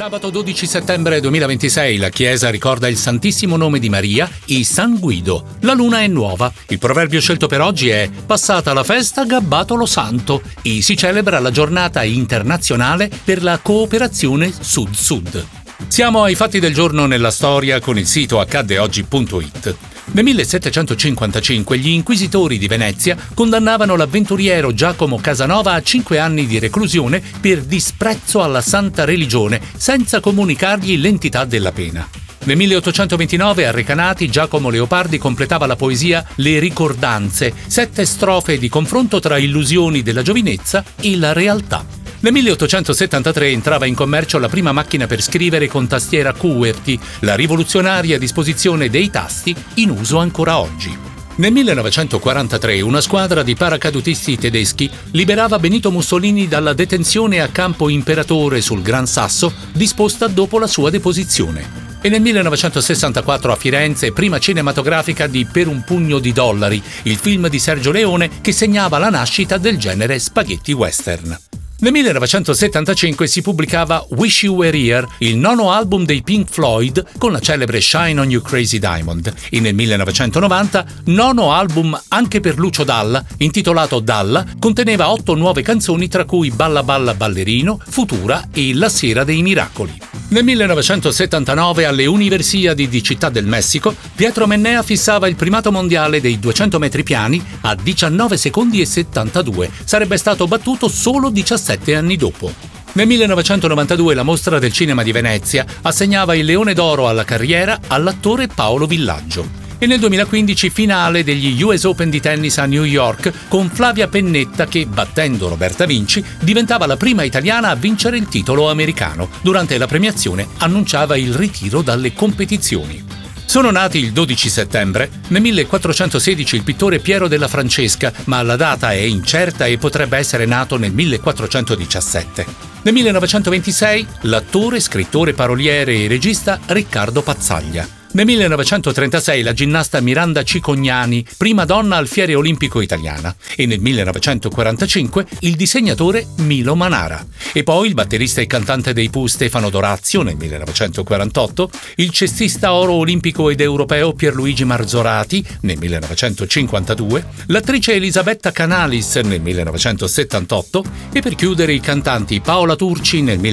Sabato 12 settembre 2026 la Chiesa ricorda il Santissimo Nome di Maria e San Guido. La luna è nuova. Il proverbio scelto per oggi è «Passata la festa, gabbato lo santo» e si celebra la giornata internazionale per la cooperazione Sud-Sud. Siamo ai fatti del giorno nella storia con il sito accaddeoggi.it. Nel 1755 gli inquisitori di Venezia condannavano l'avventuriero Giacomo Casanova a 5 anni di reclusione per disprezzo alla santa religione, senza comunicargli l'entità della pena. Nel 1829 a Recanati Giacomo Leopardi completava la poesia Le Ricordanze, 7 strofe di confronto tra illusioni della giovinezza e la realtà. Nel 1873 entrava in commercio la prima macchina per scrivere con tastiera QWERTY, la rivoluzionaria disposizione dei tasti in uso ancora oggi. Nel 1943 una squadra di paracadutisti tedeschi liberava Benito Mussolini dalla detenzione a Campo Imperatore sul Gran Sasso, disposta dopo la sua deposizione. E nel 1964 a Firenze, prima cinematografica di Per un pugno di dollari, il film di Sergio Leone che segnava la nascita del genere spaghetti western. Nel 1975 si pubblicava Wish You Were Here, il nono album dei Pink Floyd con la celebre Shine on You Crazy Diamond, e nel 1990 nono album anche per Lucio Dalla, intitolato Dalla, conteneva 8 nuove canzoni tra cui Balla Balla Ballerino, Futura e La Sera dei Miracoli. Nel 1979 alle Universiadi di Città del Messico, Pietro Mennea fissava il primato mondiale dei 200 metri piani a 19 secondi e 72. Sarebbe stato battuto solo 17 anni dopo. Nel 1992 la Mostra del Cinema di Venezia assegnava il Leone d'Oro alla carriera all'attore Paolo Villaggio. E nel 2015 finale degli US Open di tennis a New York con Flavia Pennetta che, battendo Roberta Vinci, diventava la prima italiana a vincere il titolo americano. Durante la premiazione annunciava il ritiro dalle competizioni. Sono nati il 12 settembre. Nel 1416 il pittore Piero della Francesca, ma la data è incerta e potrebbe essere nato nel 1417. Nel 1926 l'attore, scrittore, paroliere e regista Riccardo Pazzaglia. Nel 1936 la ginnasta Miranda Cicognani, prima donna alfiere olimpico italiana, e nel 1945 il disegnatore Milo Manara. E poi il batterista e cantante dei Pooh Stefano Dorazio nel 1948, il cestista oro olimpico ed europeo Pierluigi Marzorati nel 1952, l'attrice Elisabetta Canalis nel 1978 e per chiudere i cantanti Paola Turci nel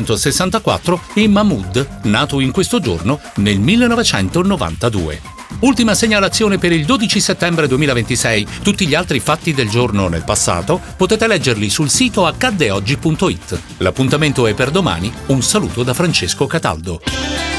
1964 e Mahmood, nato in questo giorno nel 1992. Ultima segnalazione per il 12 settembre 2026. Tutti gli altri fatti del giorno nel passato potete leggerli sul sito accaddeoggi.it. L'appuntamento è per domani. Un saluto da Francesco Cataldo.